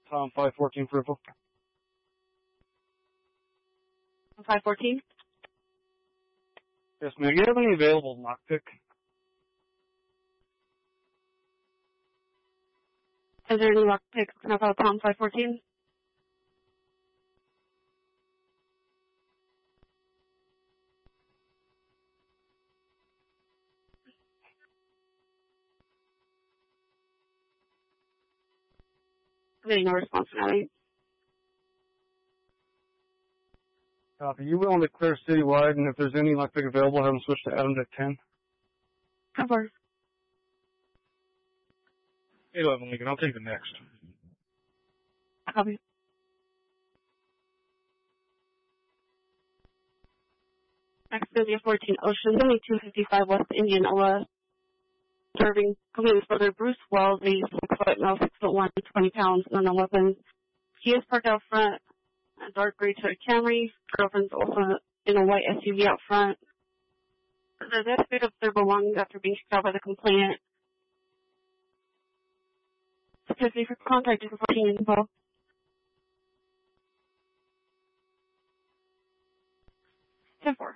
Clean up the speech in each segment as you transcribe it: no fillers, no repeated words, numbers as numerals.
Tom 514 for info. 514? Yes, ma'am. Do you have any available lockpick? Is there any lockpick about Tom 514? Getting no response now. Copy. You willing to clear citywide, and if there's any lockpick available, have them switch to Adam at 10? Cover. 811 Lincoln. I'll take the next. Copy. Next is the 14 Ocean, 255 West Indian Ola. Serving Communist brother Bruce Wells, a 6', no, 6'1", 20 pounds, and no weapons. He is parked out front, a dark gray Toyota Camry. Girlfriend's also in a white SUV out front. They picked up their belongings after being kicked out by the complainant. Excuse me for contacting for 14 info. 10-4.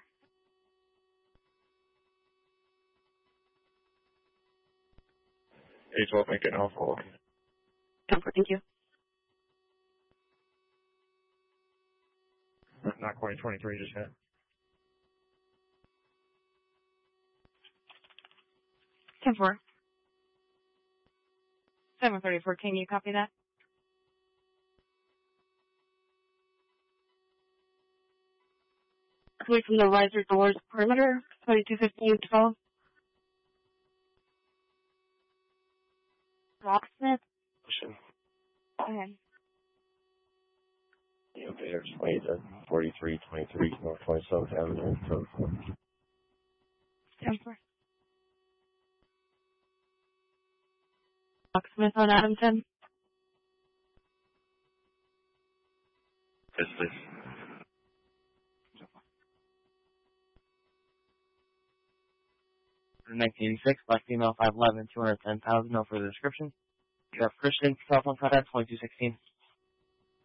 812 Lincoln, I'll follow. 10-4, thank you. Not quite 23 just yet. 10-4. 734, can you copy that? Away from the riser doors perimeter, 2215 12. Locksmith. Ocean. Okay. The elevator's way to 4323 North 27th Avenue. 10-4. Locksmith on Adamson. Yes, please. 1986, black female, 5'11", 210,000, no further description. You have Christian, cell phone contact, 2216.